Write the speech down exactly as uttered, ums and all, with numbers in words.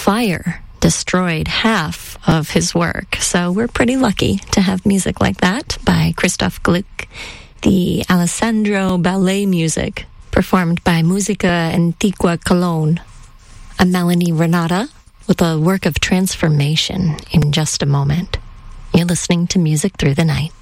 fire destroyed half of his work. So we're pretty lucky to have music like that by Christoph Gluck, the Alessandro Ballet music performed by Musica Antigua Cologne, a Melanie Renata with a work of transformation in just a moment. You're listening to Music Through the Night.